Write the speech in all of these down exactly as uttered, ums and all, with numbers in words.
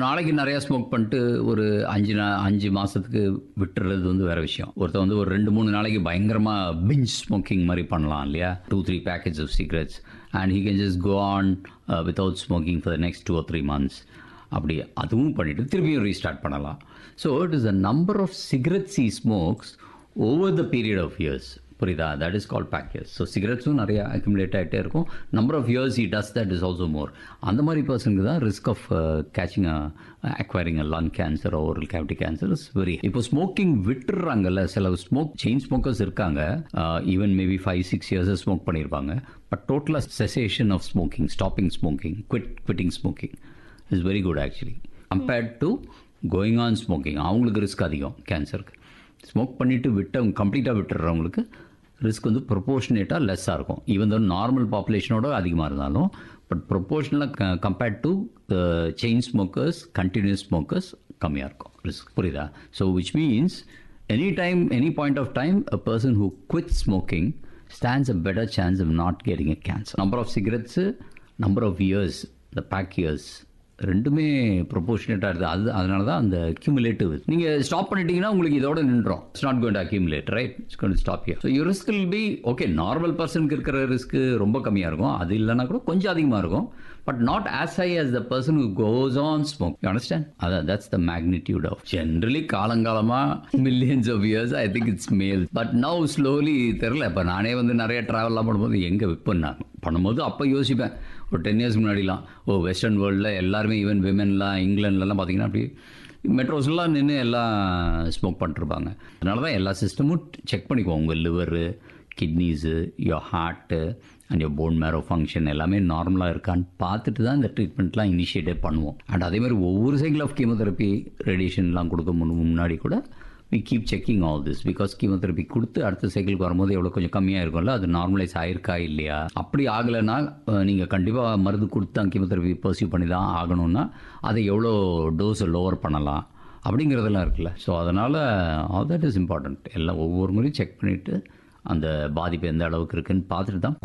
நாளைக்கு நிறையா ஸ்மோக் பண்ணிட்டு ஒரு அஞ்சு நா அஞ்சு மாதத்துக்கு விட்டுறது வந்து வேறு விஷயம். ஒருத்தர் வந்து ஒரு ரெண்டு மூணு நாளைக்கு பயங்கரமாக பிஞ்ச் ஸ்மோக்கிங் மாதிரி பண்ணலாம் இல்லையா, two three packets of cigarettes and he can just go on without smoking for the next two R three months. அப்படி அதுவும் பண்ணிவிட்டு திருப்பியும் ரீஸ்டார்ட் பண்ணலாம். So it is a number of cigarettes he smokes over the period of years. புரியுதா? That is called back years. So சிகரெட்ஸும் நிறையா accumulate ஆகிட்டே இருக்கும். Number of years he does that is also மோர். அந்த மாதிரி பர்சனுக்கு தான் risk of caching acquiring a lung cancer oral cavity cancer is very. இப்போ smoking விட்டுறாங்கல்ல, சில ஸ்மோக் செயின் ஸ்மோக்கர்ஸ் இருக்காங்க, even maybe five six years smoke பண்ணியிருப்பாங்க. பட் டோட்டலாக cessation of smoking, stopping smoking, quit quitting smoking is very good actually compared to going on smoking. அவங்களுக்கு risk அதிகம் கேன்சருக்கு. Smoke பண்ணிவிட்டு விட்டவங்க கம்ப்ளீட்டாக விட்டுறவங்களுக்கு ரிஸ்க் வந்து ப்ரொபோர்ஷனேட்டாக லெஸ்ஸாக இருக்கும். ஈவன் தோ நார்மல் பாப்புலேஷனோட அதிகமாக இருந்தாலும், but ப்ரொபோர்ஷனலாக compared to chain smokers, continuous smokers கம்மியாக இருக்கும் ரிஸ்க். புரியுதா? So which means any time, any point of time a person who quit smoking stands a better chance of not getting a cancer. Number of cigarettes, number of years, the pack years ரெண்டுமே ப்ரொபோர்ஷனேட்டாக இருக்குது. அது அதனால தான் அந்த accumulative. நீங்கள் stop பண்ணிட்டீங்கன்னா உங்களுக்கு இதோட நின்றோம். It's not going to accumulate, right? It's going to stop here. So your risk will be okay. Normal பர்சனுக்கு இருக்கிற ரிஸ்க்கு ரொம்ப கம்மியாக இருக்கும், அது இல்லைனா கூட கொஞ்சம் அதிகமாக இருக்கும். But not as high as the person who goes on smoke. You understand? அதான் that's the magnitude of. Generally காலங்காலமாக millions of years I think it's male. But now slowly தெரியல. இப்போ நானே வந்து நிறைய ட்ராவல்லாம் பண்ணும்போது எங்கே விற்பேன் நான் பண்ணும்போது அப்போ யோசிப்பேன், ஒரு டென் இயர்ஸ் முன்னாடிலாம் ஓ வெஸ்டர்ன் வேர்ல்டில் எல்லாருமே ஈவன் விமென்லாம் இங்கிலாந்துலலாம் பார்த்தீங்கன்னா அப்படி மெட்ரோஸ்லாம் நின்று எல்லாம் ஸ்மோக் பண்ணிட்டுருப்பாங்க. அதனால தான் எல்லா சிஸ்டமும் செக் பண்ணிக்குவோம். உங்கள் liver, kidneys, your heart and your phone மேரோ function எல்லாமே நார்மலாக இருக்கான்னு பார்த்துட்டு தான் இந்த ட்ரீட்மெண்ட்லாம் இனிஷியேட்டே பண்ணுவோம். அண்ட் அதேமாதிரி ஒவ்வொரு சைக்கிள் ஆஃப் கீமோதெரப்பி ரேடியேஷன்லாம் கொடுக்க முன்னாடி கூட we keep checking all this because chemotherapy கொடுத்து அடுத்த சைக்கிளுக்கு வரும்போது எவ்வளோ கொஞ்சம் கம்மியாக இருக்கும்ல, அது நார்மலைஸ் ஆயிருக்கா இல்லையா. அப்படி ஆகலைன்னா நீங்கள் கண்டிப்பாக மருந்து கொடுத்து தான் கீமோதெரப்பி பர்சியூ பண்ணி தான் ஆகணும்னா அதை எவ்வளோ டோஸை லோவர் பண்ணலாம் அப்படிங்கிறதெல்லாம் இருக்குல்ல. ஸோ அதனால் ஆல் தட் இஸ் இம்பார்ட்டண்ட். எல்லாம் ஒவ்வொரு முறையும் செக் பண்ணிவிட்டு அந்த பாதிப்பு எந்த அளவுக்கு இருக்குன்னு பார்த்துட்டு தான்.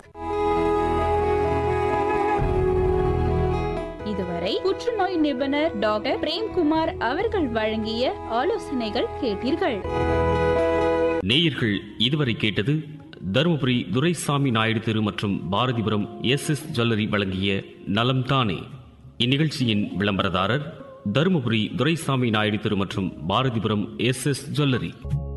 இதுவரை புற்றுநோய் நிபுணர் டாக்டர் பிரேம்குமார் அவர்கள் வழங்கிய ஆலோசனைகள் கேட்டீர்கள். நேயர்கள் இதுவரை கேட்டது தருமபுரி துரைசாமி நாயுடு தெரு மற்றும் பாரதிபுரம் எஸ் எஸ் ஜுவல்லரி வழங்கிய நலம் தானே. இந்நிகழ்ச்சியின் விளம்பரதாரர் தருமபுரி துரைசாமி நாயுடு தெரு மற்றும் பாரதிபுரம் எஸ் எஸ் ஜுவல்லரி.